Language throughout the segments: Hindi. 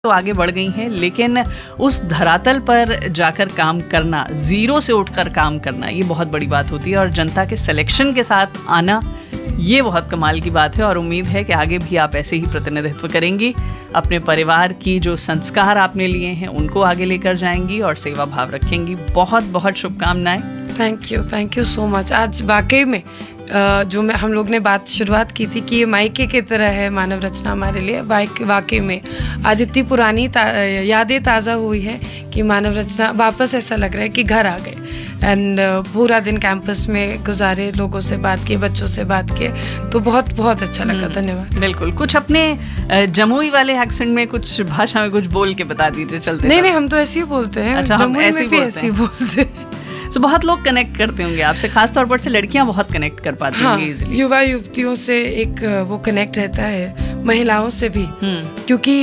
तो आगे बढ़ गई हैं, लेकिन उस धरातल पर जाकर काम करना, जीरो से उठकर काम करना, ये बहुत बड़ी बात होती है। और जनता के सिलेक्शन के साथ आना, ये बहुत कमाल की बात है। और उम्मीद है कि आगे भी आप ऐसे ही प्रतिनिधित्व करेंगी, अपने परिवार की जो संस्कार आपने लिए हैं उनको आगे लेकर जाएंगी और सेवा भाव रखेंगी। बहुत बहुत शुभकामनाएं। Thank you so much. आज वाकई में जो हम लोग ने बात शुरुआत की थी कि ये मायके की तरह है मानव रचना हमारे लिए, वाकई में आज इतनी पुरानी यादें ताज़ा हुई है कि मानव रचना वापस ऐसा लग रहा है कि घर आ गए। एंड पूरा दिन कैंपस में गुजारे, लोगों से बात की, बच्चों से बात किए, तो बहुत बहुत अच्छा लगा। धन्यवाद। बिल्कुल, कुछ अपने जमुई वाले एक्सेंट में, कुछ भाषा में कुछ बोल के बता दीजिए चलते। नहीं, हम तो ऐसे ही बोलते हैं। अच्छा, हम ऐसे ही बोलते हैं। तो बहुत लोग कनेक्ट करते होंगे आपसे, खासतौर पर से लड़कियां बहुत कनेक्ट कर पाती होंगी इजीली। युवा युवतियों से एक वो कनेक्ट रहता है, महिलाओं से भी, क्योंकि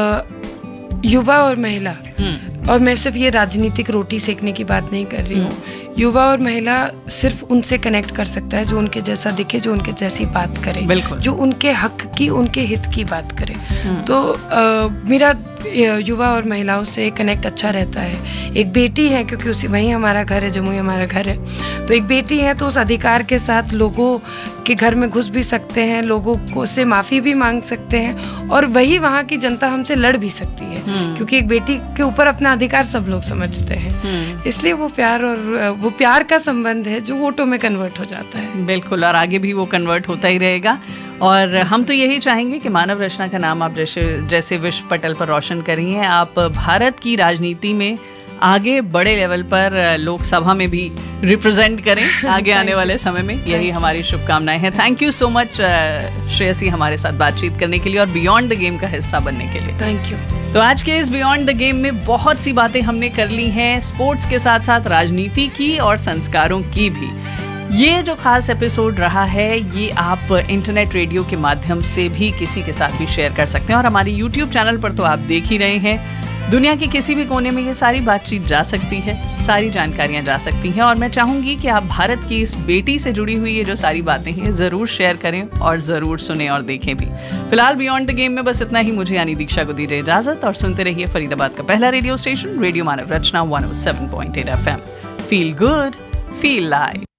युवा और महिला, और मैं सिर्फ ये राजनीतिक रोटी सेकने की बात नहीं कर रही हूँ, युवा और महिला सिर्फ उनसे कनेक्ट कर सकता है जो उनके जैसा दिखे, जो उनके जैसी बात करे, जो उनके हक की, उनके हित की बात करे। तो मेरा युवा और महिलाओं से कनेक्ट अच्छा रहता है। एक बेटी है, क्योंकि वही हमारा घर है, जमुई हमारा घर है, तो एक बेटी है तो उस अधिकार के साथ लोगों के घर में घुस भी सकते हैं, लोगों को से माफ़ी भी मांग सकते हैं, और वही वहाँ की जनता हमसे लड़ भी सकती है, क्योंकि एक बेटी के ऊपर अपना अधिकार सब लोग समझते हैं। इसलिए वो प्यार का संबंध है जो वोटों में कन्वर्ट हो जाता है। बिल्कुल, और आगे भी वो कन्वर्ट होता ही रहेगा। और हम तो यही चाहेंगे कि मानव रचना का नाम आप जैसे विश्व पटल पर रोशन करिए, आप भारत की राजनीति में आगे बड़े लेवल पर लोकसभा में भी रिप्रेजेंट करें आगे आने वाले समय में। यही हमारी शुभकामनाएं हैं। Thank you so much Shreyasi, हमारे साथ बातचीत करने के लिए और बियॉन्ड द गेम का हिस्सा बनने के लिए। Thank you. तो आज के इस बियॉन्ड द गेम में बहुत सी बातें हमने कर ली हैं, स्पोर्ट्स के साथ साथ राजनीति की और संस्कारों की भी। ये जो खास एपिसोड रहा है, ये आप इंटरनेट रेडियो के माध्यम से भी किसी के साथ भी शेयर कर सकते हैं, और हमारे यूट्यूब चैनल पर तो आप देख ही रहे हैं। दुनिया के किसी भी कोने में ये सारी बातचीत जा सकती है, सारी जानकारियां जा सकती हैं, और मैं चाहूंगी कि आप भारत की इस बेटी से जुड़ी हुई ये जो सारी बातें हैं ज़रूर शेयर करें और ज़रूर सुने और देखें भी। फिलहाल बियॉन्ड द गेम में बस इतना ही। मुझे यानी दीक्षा को दीजिए इजाजत, और सुनते रहिए फरीदाबाद का पहला रेडियो स्टेशन, रेडियो मानव रचना 107.8 FM। Feel good, feel live.